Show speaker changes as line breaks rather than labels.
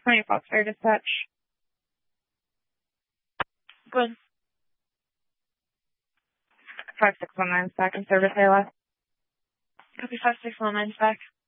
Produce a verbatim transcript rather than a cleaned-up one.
twenty Foxfire Dispatch.
Good.
five six one nine back in service, A L S.
Copy five six one nine back.